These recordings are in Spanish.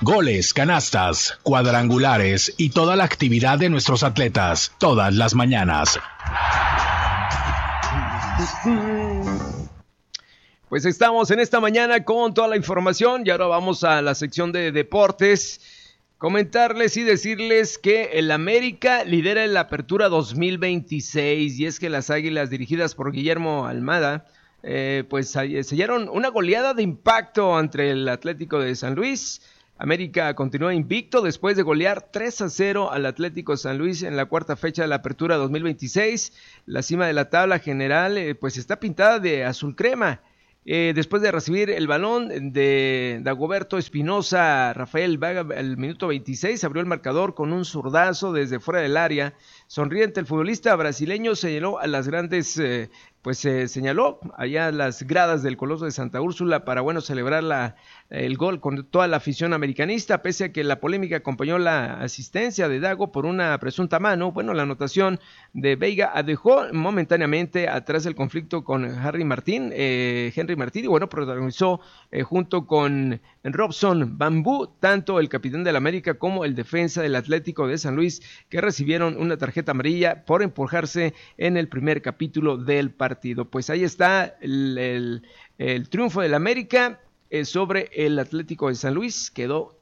Goles, canastas, cuadrangulares y toda la actividad de nuestros atletas, todas las mañanas. Pues estamos en esta mañana con toda la información y ahora vamos a la sección de deportes. Comentarles y decirles que el América lidera la Apertura 2026 y es que las Águilas dirigidas por Guillermo Almada pues sellaron una goleada de impacto ante el Atlético de San Luis. América continúa invicto después de golear 3-0 al Atlético San Luis en la cuarta fecha de la Apertura 2026. La cima de la tabla general pues está pintada de azul crema. Después de recibir el balón de Dagoberto Espinosa, Rafael Vaga al minuto 26 abrió el marcador con un zurdazo desde fuera del área. Sonriente, el futbolista brasileño señaló a las grandes, señaló allá las gradas del Coloso de Santa Úrsula para, celebrar el gol con toda la afición americanista, pese a que la polémica acompañó la asistencia de Dago por una presunta mano. La anotación de Veiga dejó momentáneamente atrás el conflicto con Henry Martín, y protagonizó junto con Robson Bambú, tanto el capitán del América como el defensa del Atlético de San Luis, que recibieron una tarjeta amarilla por empujarse en el primer capítulo del partido. Pues ahí está el triunfo del América sobre el Atlético de San Luis, quedó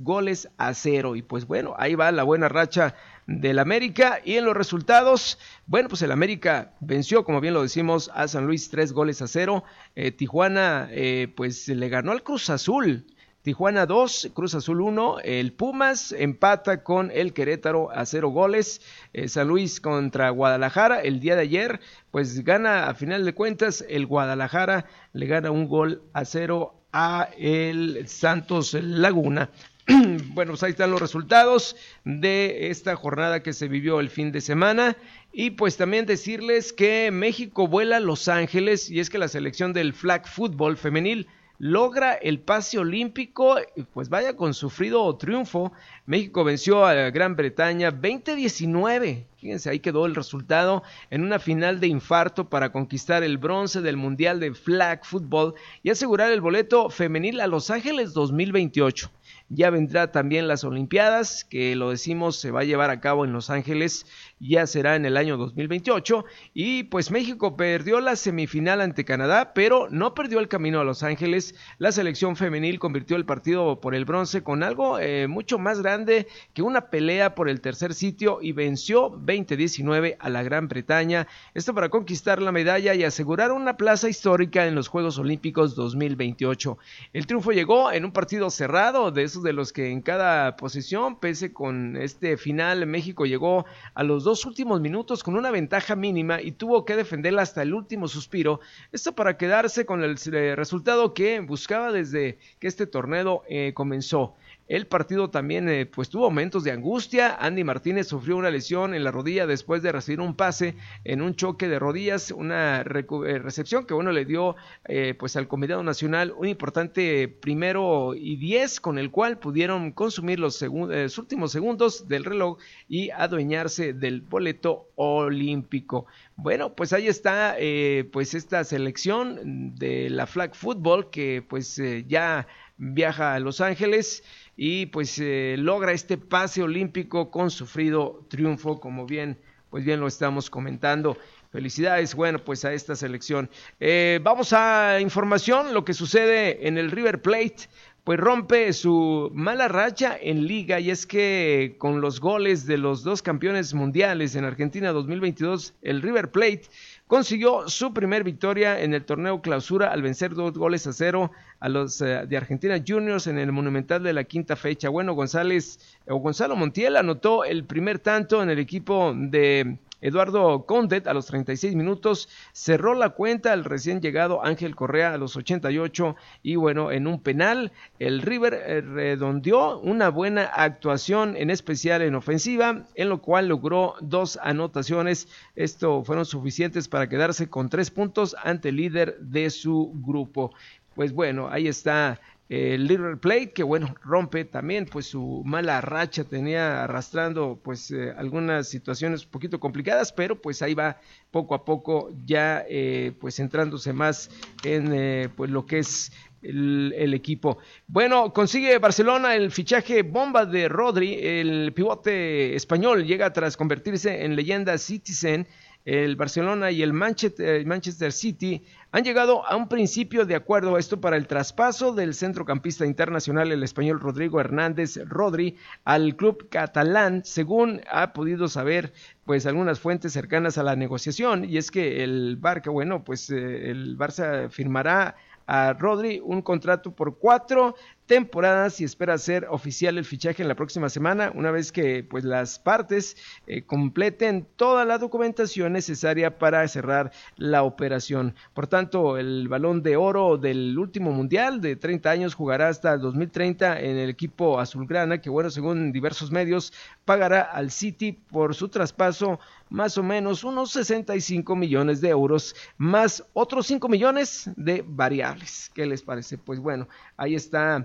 3-0 y ahí va la buena racha del América. Y en los resultados, el América venció, como bien lo decimos, a San Luis 3-0. Tijuana le ganó al Cruz Azul. Tijuana 2, Cruz Azul 1, el Pumas empata con el Querétaro a 0 goles, San Luis contra Guadalajara el día de ayer, gana a final de cuentas, el Guadalajara le gana 1-0 a el Santos Laguna. Ahí están los resultados de esta jornada que se vivió el fin de semana. Y también decirles que México vuela a Los Ángeles, y es que la selección del flag football femenil logra el pase olímpico, vaya con sufrido triunfo. México venció a Gran Bretaña 20-19, fíjense, ahí quedó el resultado, en una final de infarto para conquistar el bronce del Mundial de Flag Football y asegurar el boleto femenil a Los Ángeles 2028. Ya vendrá también las Olimpiadas, que lo decimos, se va a llevar a cabo en Los Ángeles, ya será en el año 2028, y México perdió la semifinal ante Canadá, pero no perdió el camino a Los Ángeles. La selección femenil convirtió el partido por el bronce con algo mucho más grande que una pelea por el tercer sitio y venció 20-19 a la Gran Bretaña, esto para conquistar la medalla y asegurar una plaza histórica en los Juegos Olímpicos 2028. El triunfo llegó en un partido cerrado, de esos de los que en cada posición, pese con este final, México llegó a los 2 últimos minutos con una ventaja mínima y tuvo que defenderla hasta el último suspiro, esto para quedarse con el resultado que buscaba desde que este torneo comenzó. El partido también tuvo momentos de angustia. Andy Martínez sufrió una lesión en la rodilla después de recibir un pase en un choque de rodillas, una recepción que le dio al combinado nacional un importante 1:10 con el cual pudieron consumir los últimos segundos del reloj y adueñarse del boleto olímpico. Ahí está esta selección de la Flag Football que ya viaja a Los Ángeles y logra este pase olímpico con sufrido triunfo, como bien lo estamos comentando. Felicidades, a esta selección. Vamos a información, lo que sucede en el River Plate, rompe su mala racha en liga, y es que con los goles de los 2 campeones mundiales en Argentina 2022, el River Plate consiguió su primer victoria en el torneo Clausura al vencer 2-0 a los de Argentina Juniors en el Monumental de la quinta fecha. Gonzalo Montiel anotó el primer tanto en el equipo de Eduardo Condet a los 36 minutos, cerró la cuenta al recién llegado Ángel Correa a los 88 y en un penal el River redondeó una buena actuación, en especial en ofensiva, en lo cual logró 2 anotaciones. Esto fueron suficientes para quedarse con 3 puntos ante el líder de su grupo. Ahí está el River Plate, que rompe también su mala racha, tenía arrastrando algunas situaciones un poquito complicadas, pero ahí va poco a poco ya centrándose más en lo que es el equipo. Bueno, consigue Barcelona el fichaje bomba de Rodri, el pivote español llega tras convertirse en leyenda Citizen. El Barcelona y el Manchester City han llegado a un principio de acuerdo, esto para el traspaso del centrocampista internacional, el español Rodrigo Hernández Rodri, al club catalán, según ha podido saber pues algunas fuentes cercanas a la negociación, y es que el Barça firmará a Rodri un contrato por 4 temporadas y espera hacer oficial el fichaje en la próxima semana, una vez que pues las partes completen toda la documentación necesaria para cerrar la operación. Por tanto, el Balón de Oro del último Mundial de 30 años jugará hasta el 2030 en el equipo azulgrana, que bueno, según diversos medios, pagará al City por su traspaso más o menos unos 65 millones de euros, más otros 5 millones de variables. ¿Qué les parece? Pues bueno, ahí está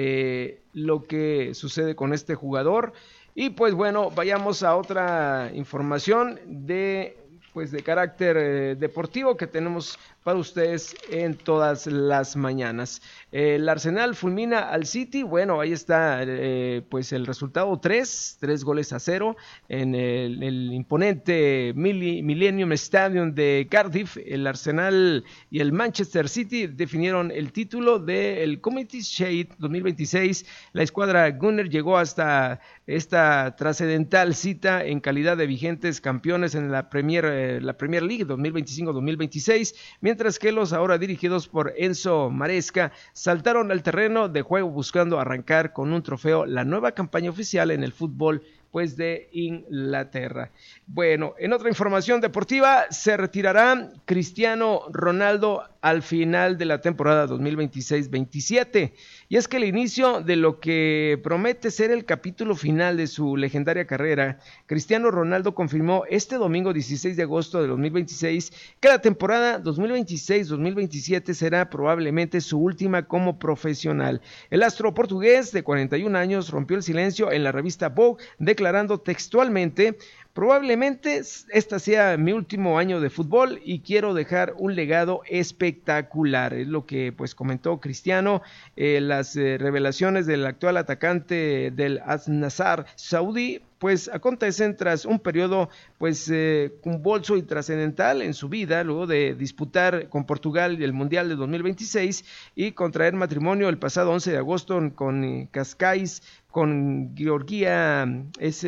lo que sucede con este jugador. Y pues bueno, vayamos a otra información de carácter deportivo que tenemos para ustedes en todas las mañanas. El Arsenal fulmina al City, bueno, ahí está pues el resultado 3-0 en el imponente Millennium Stadium de Cardiff. El Arsenal y el Manchester City definieron el título del Community Shield 2026. La escuadra Gunner llegó hasta esta trascendental cita en calidad de vigentes campeones en la Premier League 2025-2026, mientras que los ahora dirigidos por Enzo Maresca saltaron al terreno de juego buscando arrancar con un trofeo la nueva campaña oficial en el fútbol pues de Inglaterra. Bueno, en otra información deportiva, se retirará Cristiano Ronaldo al final de la temporada 2026-27, y es que el inicio de lo que promete ser el capítulo final de su legendaria carrera, Cristiano Ronaldo confirmó este domingo 16 de agosto de 2026 que la temporada 2026-2027 será probablemente su última como profesional. El astro portugués de 41 años rompió el silencio en la revista Vogue, declarando textualmente: probablemente esta sea mi último año de fútbol y quiero dejar un legado espectacular. Es lo que pues comentó Cristiano. Las revelaciones del actual atacante del Al-Nassr saudí pues acontecen tras un periodo pues convulso y trascendental en su vida, luego de disputar con Portugal el Mundial de 2026 y contraer matrimonio el pasado 11 de agosto con Cascais, con Georgina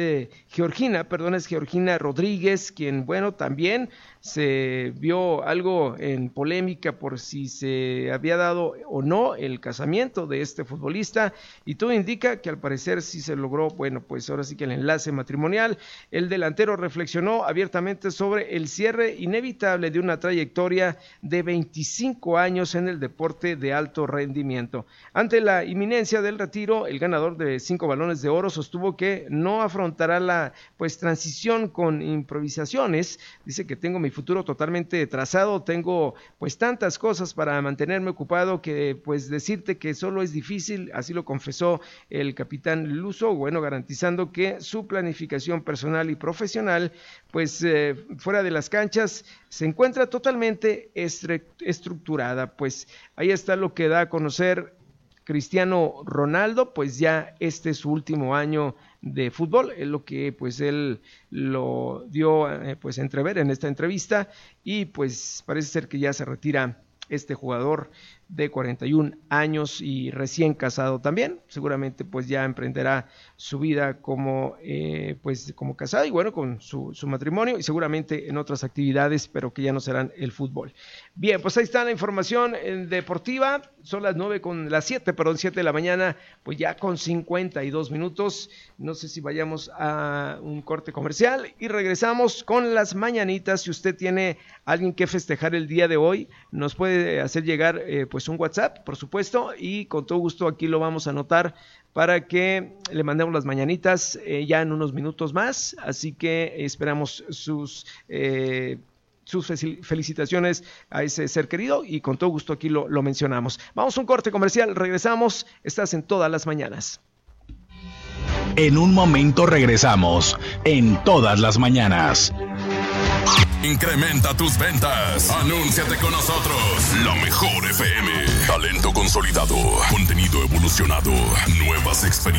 Rodríguez, quien bueno también se vio algo en polémica por si se había dado o no el casamiento de este futbolista, y todo indica que al parecer sí se logró, bueno, pues ahora sí que el enlace matrimonial. El delantero reflexionó abiertamente sobre el cierre inevitable de una trayectoria de 25 años en el deporte de alto rendimiento. Ante la inminencia del retiro, el ganador de 5 balones de oro sostuvo que no afrontará la pues transición con improvisaciones. Dice que tengo mi futuro totalmente trazado, tengo pues tantas cosas para mantenerme ocupado que pues decirte que solo es difícil, así lo confesó el capitán luso, bueno, garantizando que su planificación personal y profesional pues fuera de las canchas se encuentra totalmente estructurada. Pues ahí está lo que da a conocer Cristiano Ronaldo, pues ya este es su último año de fútbol, es lo que pues él lo dio pues entrever en esta entrevista, y pues parece ser que ya se retira este jugador de 41 años y recién casado también. Seguramente pues ya emprenderá su vida como pues como casado y bueno con su matrimonio, y seguramente en otras actividades, pero que ya no serán el fútbol. Bien, pues ahí está la información deportiva. Son las 7 de la mañana, pues ya con 52 minutos. No sé si vayamos a un corte comercial y regresamos con las mañanitas. Si usted tiene alguien que festejar el día de hoy, nos puede hacer llegar pues un WhatsApp, por supuesto, y con todo gusto aquí lo vamos a anotar para que le mandemos las mañanitas ya en unos minutos más. Así que esperamos sus felicitaciones a ese ser querido, y con todo gusto aquí lo mencionamos. Vamos a un corte comercial, regresamos. Estás en Todas las Mañanas. En un momento regresamos en Todas las Mañanas. Incrementa tus ventas. Anúnciate con nosotros. La Mejor FM. Talento consolidado. Contenido evolucionado. Nuevas experiencias.